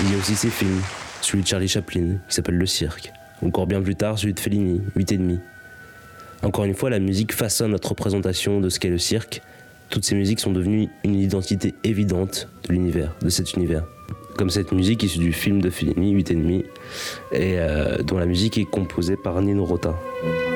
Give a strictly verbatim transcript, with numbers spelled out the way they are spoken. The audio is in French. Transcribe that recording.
Il y a aussi ses films, celui de Charlie Chaplin, qui s'appelle Le Cirque. Encore bien plus tard, celui de Fellini, huit et demi. Encore une fois, la musique façonne notre représentation de ce qu'est le cirque. Toutes ces musiques sont devenues une identité évidente de l'univers, de cet univers. Comme cette musique issue du film de Fellini, huit et demi, et euh, dont la musique est composée par Nino Rota.